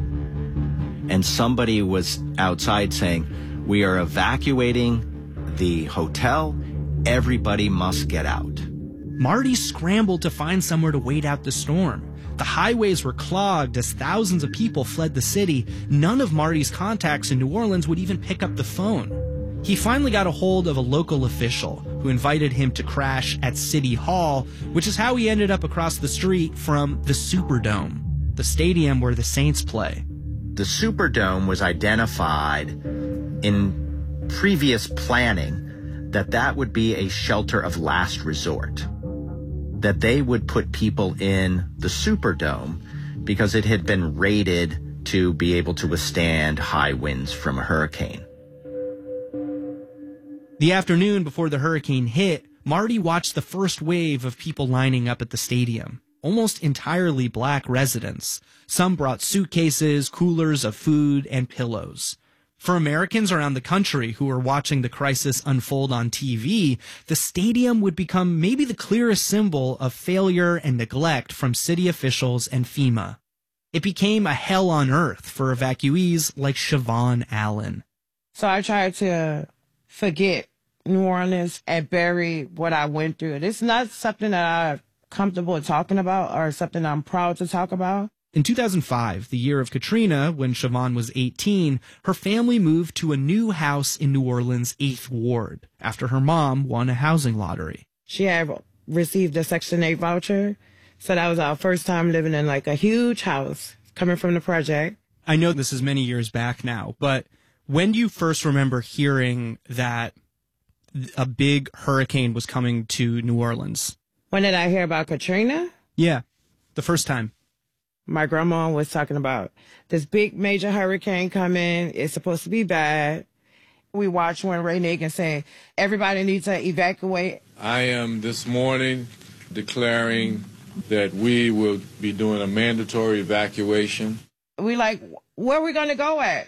and somebody was outside saying, "We are evacuating the hotel. Everybody must get out." Marty scrambled to find somewhere to wait out the storm. The highways were clogged as thousands of people fled the city. None of Marty's contacts in New Orleans would even pick up the phone. He finally got a hold of a local official who invited him to crash at City Hall, which is how he ended up across the street from the Superdome, the stadium where the Saints play. The Superdome was identified in previous planning that would be a shelter of last resort, that they would put people in the Superdome because it had been rated to be able to withstand high winds from a hurricane. The afternoon before the hurricane hit, Marty watched the first wave of people lining up at the stadium, almost entirely black residents. Some brought suitcases, coolers of food, and pillows. For Americans around the country who were watching the crisis unfold on TV, the stadium would become maybe the clearest symbol of failure and neglect from city officials and FEMA. It became a hell on earth for evacuees like Siobhan Allen. So I tried to forget New Orleans and bury what I went through. It's not something that I'm comfortable talking about or something I'm proud to talk about. In 2005, the year of Katrina, when Siobhan was 18, her family moved to a new house in New Orleans' 8th Ward after her mom won a housing lottery. She had received a Section 8 voucher, so that was our first time living in like a huge house coming from the project. I know this is many years back now, but when do you first remember hearing that a big hurricane was coming to New Orleans? When did I hear about Katrina? Yeah, the first time. My grandma was talking about this big major hurricane coming. It's supposed to be bad. We watched when Ray Nagin said, everybody needs to evacuate. I am this morning declaring that we will be doing a mandatory evacuation. We like, where are we going to go at?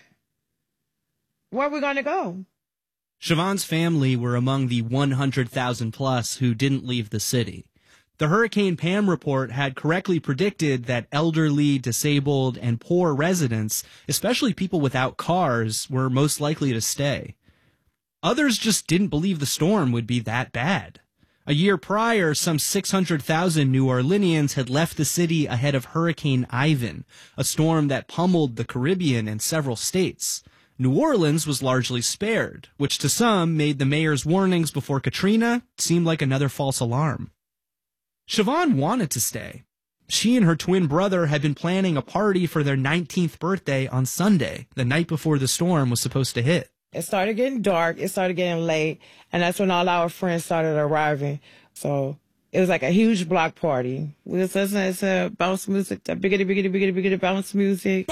Where are we going to go? Siobhan's family were among the 100,000 plus who didn't leave the city. The Hurricane Pam report had correctly predicted that elderly, disabled, and poor residents, especially people without cars, were most likely to stay. Others just didn't believe the storm would be that bad. A year prior, some 600,000 New Orleanians had left the city ahead of Hurricane Ivan, a storm that pummeled the Caribbean and several states. New Orleans was largely spared, which to some made the mayor's warnings before Katrina seem like another false alarm. Siobhan wanted to stay. She and her twin brother had been planning a party for their 19th birthday on Sunday, the night before the storm was supposed to hit. It started getting dark, it started getting late, and that's when all our friends started arriving. So it was like a huge block party. We was listening to bounce music, the biggity, biggity, biggity, biggity bounce music.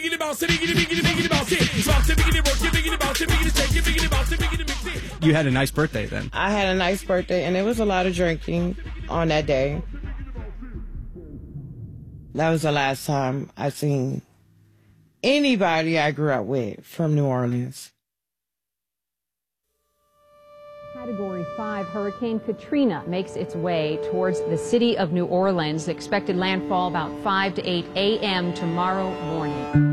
You had a nice birthday then. I had a nice birthday, and there was a lot of drinking on that day. That was the last time I seen anybody I grew up with from New Orleans. Category 5 Hurricane Katrina makes its way towards the city of New Orleans. Expected landfall about 5 to 8 a.m. tomorrow morning.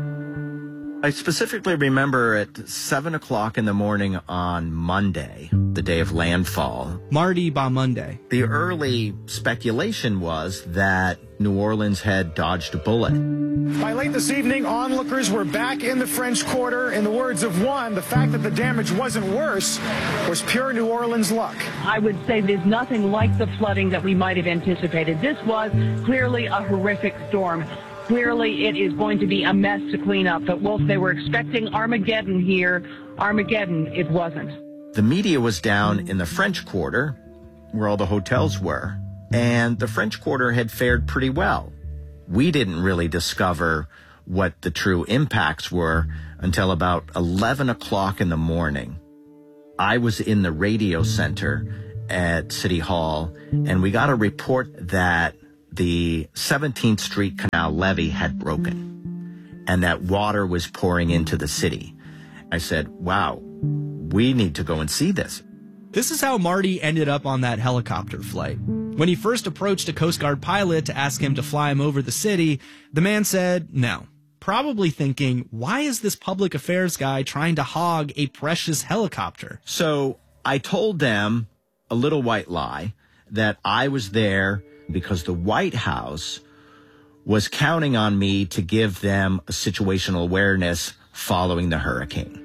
I specifically remember at 7 o'clock in the morning on Monday, the day of landfall. Marty Bamunde. The early speculation was that New Orleans had dodged a bullet. By late this evening, onlookers were back in the French Quarter. In the words of one, the fact that the damage wasn't worse was pure New Orleans luck. I would say there's nothing like the flooding that we might have anticipated. This was clearly a horrific storm. Clearly, it is going to be a mess to clean up. But, Wolf, they were expecting Armageddon here. Armageddon, it wasn't. The media was down in the French Quarter, where all the hotels were, and the French Quarter had fared pretty well. We didn't really discover what the true impacts were until about 11 o'clock in the morning. I was in the radio center at City Hall, and we got a report that the 17th Street Canal levee had broken and that water was pouring into the city. I said, wow, we need to go and see this. This is how Marty ended up on that helicopter flight. When he first approached a Coast Guard pilot to ask him to fly him over the city, the man said no, probably thinking, why is this public affairs guy trying to hog a precious helicopter? So I told them a little white lie that I was there because the White House was counting on me to give them a situational awareness following the hurricane.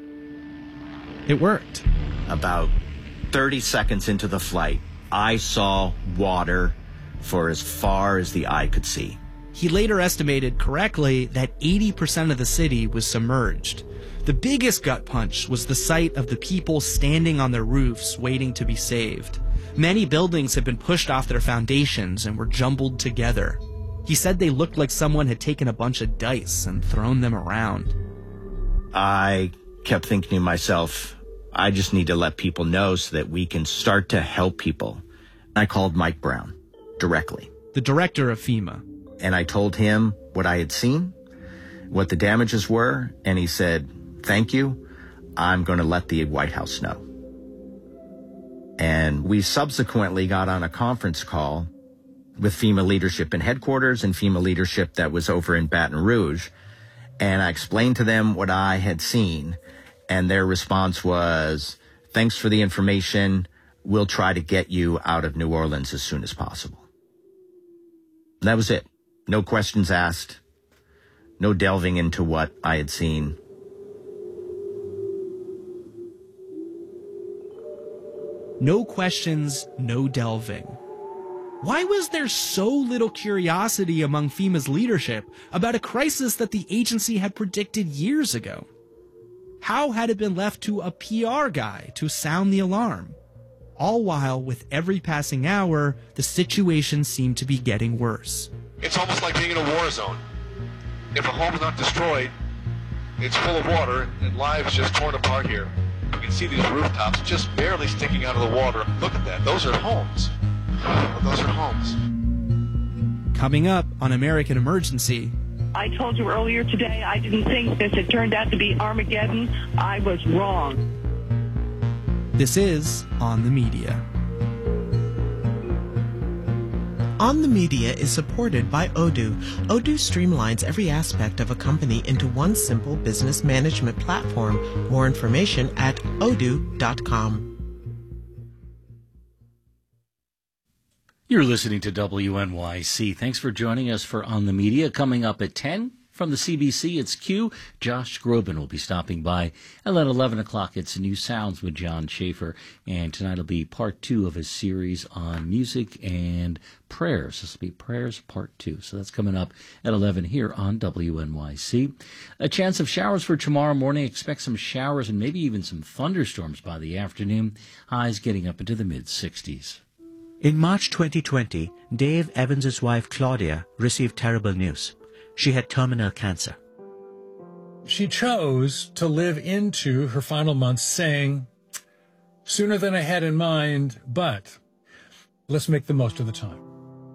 It worked. About 30 seconds into the flight, I saw water for as far as the eye could see. He later estimated correctly that 80% of the city was submerged. The biggest gut punch was the sight of the people standing on their roofs waiting to be saved. Many buildings had been pushed off their foundations and were jumbled together. He said they looked like someone had taken a bunch of dice and thrown them around. I kept thinking to myself, I just need to let people know so that we can start to help people. I called Mike Brown directly, the director of FEMA. And I told him what I had seen, what the damages were, and he said, thank you. I'm going to let the White House know. And we subsequently got on a conference call with FEMA leadership in headquarters and FEMA leadership that was over in Baton Rouge. And I explained to them what I had seen. And their response was, thanks for the information. We'll try to get you out of New Orleans as soon as possible. And that was it. No questions asked. No delving into what I had seen. No questions, no delving. Why was there so little curiosity among FEMA's leadership about a crisis that the agency had predicted years ago? How had it been left to a PR guy to sound the alarm? All while, with every passing hour, the situation seemed to be getting worse. It's almost like being in a war zone. If a home's not destroyed, it's full of water and lives just torn apart here. You can see these rooftops just barely sticking out of the water. Look at that. Those are homes. Well, those are homes. Coming up on American Emergency. I told you earlier today I didn't think this had turned out to be Armageddon. I was wrong. This is On the Media. On the Media is supported by Odoo. Odoo streamlines every aspect of a company into one simple business management platform. More information at odoo.com. You're listening to WNYC. Thanks for joining us for On the Media. Coming up at 10 from the CBC, it's Q. Josh Groban will be stopping by. And at 11 o'clock, it's New Sounds with John Schaefer. And tonight will be part 2 of his series on music and prayers. This will be Prayers Part 2. So that's coming up at 11 here on WNYC. A chance of showers for tomorrow morning. Expect some showers and maybe even some thunderstorms by the afternoon. Highs getting up into the mid-60s. In March 2020, Dave Evans' wife Claudia received terrible news. She had terminal cancer. She chose to live into her final months saying, sooner than I had in mind, but let's make the most of the time.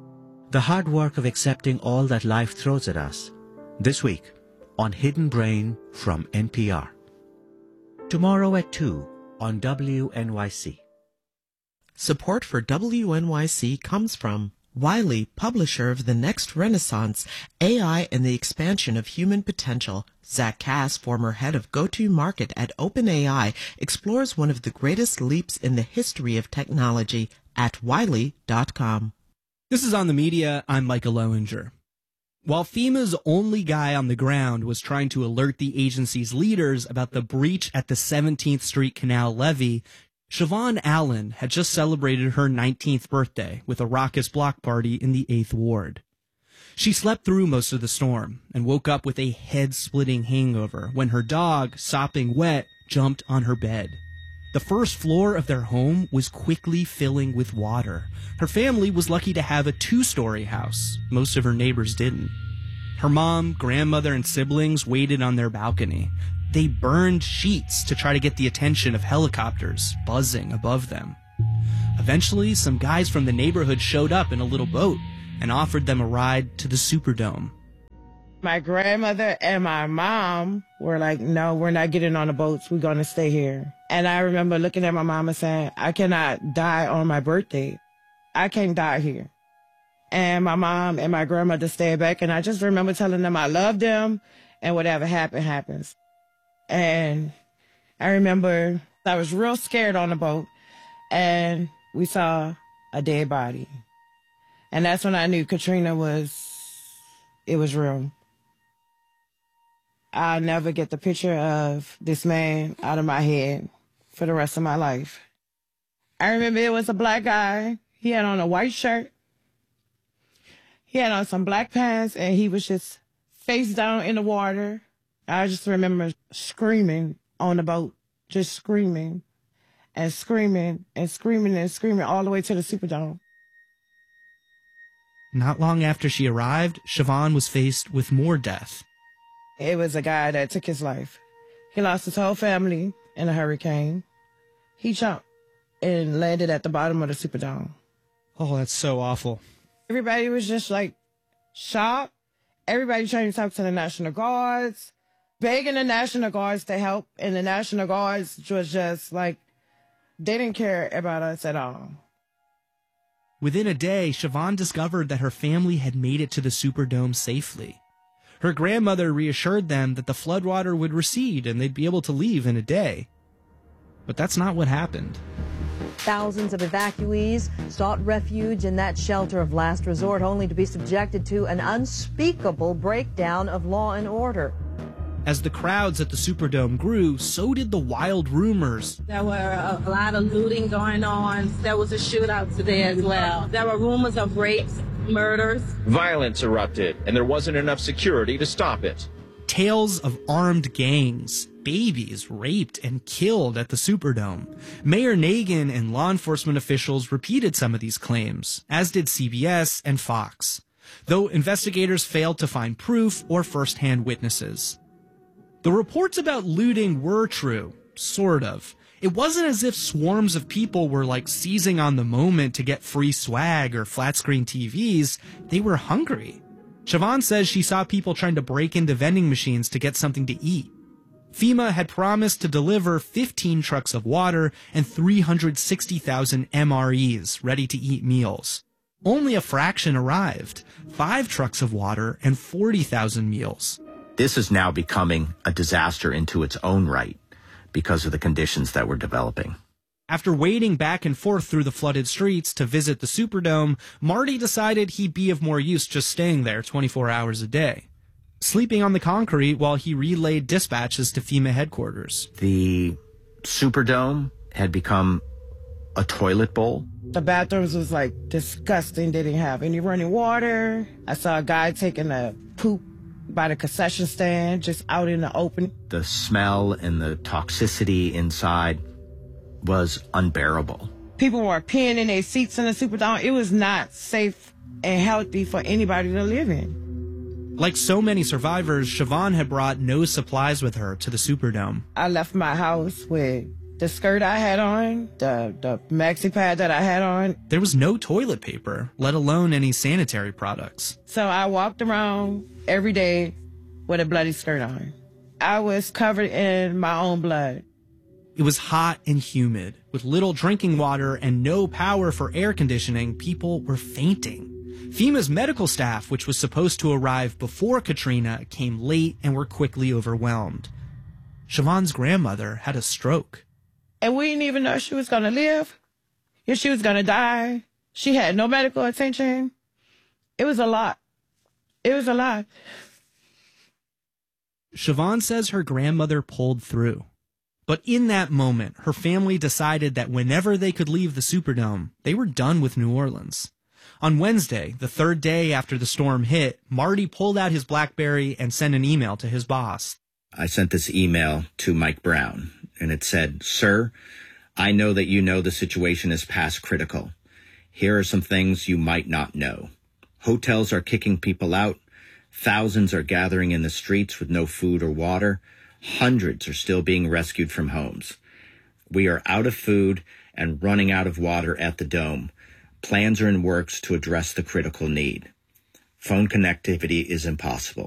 The hard work of accepting all that life throws at us. This week on Hidden Brain from NPR. Tomorrow at 2 on WNYC. Support for WNYC comes from Wiley, publisher of The Next Renaissance, AI and the Expansion of Human Potential. Zach Cass, former head of go-to-market at OpenAI, explores one of the greatest leaps in the history of technology at Wiley.com. This is On the Media. I'm Michael Lowinger. While FEMA's only guy on the ground was trying to alert the agency's leaders about the breach at the 17th Street Canal levee, Siobhan Allen had just celebrated her 19th birthday with a raucous block party in the 8th Ward. She slept through most of the storm and woke up with a head-splitting hangover when her dog, sopping wet, jumped on her bed. The first floor of their home was quickly filling with water. Her family was lucky to have a 2-story house. Most of her neighbors didn't. Her mom, grandmother, and siblings waited on their balcony. They burned sheets to try to get the attention of helicopters buzzing above them. Eventually, some guys from the neighborhood showed up in a little boat and offered them a ride to the Superdome. My grandmother and my mom were like, no, we're not getting on the boats. We're going to stay here. And I remember looking at my mom and saying, I cannot die on my birthday. I can't die here. And my mom and my grandmother stayed back. And I just remember telling them I love them and whatever happened, happens. And I remember I was real scared on the boat and we saw a dead body. And that's when I knew Katrina was real. I'll never get the picture of this man out of my head for the rest of my life. I remember it was a black guy. He had on a white shirt. He had on some black pants, and he was just face down in the water. I just remember screaming on the boat, just screaming and screaming and screaming and screaming all the way to the Superdome. Not long after she arrived, Siobhan was faced with more death. It was a guy that took his life. He lost his whole family in a hurricane. He jumped and landed at the bottom of the Superdome. Oh, that's so awful. Everybody was just like shocked. Everybody trying to talk to the National Guards, begging the National Guards to help. And the National Guards was just like, they didn't care about us at all. Within a day, Siobhan discovered that her family had made it to the Superdome safely. Her grandmother reassured them that the floodwater would recede and they'd be able to leave in a day. But that's not what happened. Thousands of evacuees sought refuge in that shelter of last resort, only to be subjected to an unspeakable breakdown of law and order. As the crowds at the Superdome grew, so did the wild rumors. There were a lot of looting going on. There was a shootout today as well. There were rumors of rapes, murders. Violence erupted, and there wasn't enough security to stop it. Tales of armed gangs, babies raped and killed at the Superdome. Mayor Nagin and law enforcement officials repeated some of these claims, as did CBS and Fox, though investigators failed to find proof or first-hand witnesses. The reports about looting were true, sort of. It wasn't as if swarms of people were like seizing on the moment to get free swag or flat-screen TVs. They were hungry. Siobhan says she saw people trying to break into vending machines to get something to eat. FEMA had promised to deliver 15 trucks of water and 360,000 MREs, ready-to-eat meals. Only a fraction arrived, 5 trucks of water and 40,000 meals. This is now becoming a disaster into its own right because of the conditions that we're developing. After wading back and forth through the flooded streets to visit the Superdome, Marty decided he'd be of more use just staying there 24 hours a day, sleeping on the concrete while he relayed dispatches to FEMA headquarters. The Superdome had become a toilet bowl. The bathrooms was like disgusting. They didn't have any running water. I saw a guy taking a poop by the concession stand, just out in the open. The smell and the toxicity inside was unbearable. People were peeing in their seats in the Superdome. It was not safe and healthy for anybody to live in. Like so many survivors, Siobhan had brought no supplies with her to the Superdome. I left my house with the skirt I had on, the maxi pad that I had on. There was no toilet paper, let alone any sanitary products. So I walked around every day with a bloody skirt on. I was covered in my own blood. It was hot and humid. With little drinking water and no power for air conditioning, people were fainting. FEMA's medical staff, which was supposed to arrive before Katrina, came late and were quickly overwhelmed. Siobhan's grandmother had a stroke. And we didn't even know if she was going to live, if she was going to die. She had no medical attention. It was a lot. It was a lot. Siobhan says her grandmother pulled through. But in that moment, her family decided that whenever they could leave the Superdome, they were done with New Orleans. On Wednesday, the third day after the storm hit, Marty pulled out his BlackBerry and sent an email to his boss. I sent this email to Mike Brown, and it said, "Sir, I know that you know the situation is past critical. Here are some things you might not know. Hotels are kicking people out. Thousands are gathering in the streets with no food or water. Hundreds are still being rescued from homes. We are out of food and running out of water at the Dome. Plans are in works to address the critical need. Phone connectivity is impossible.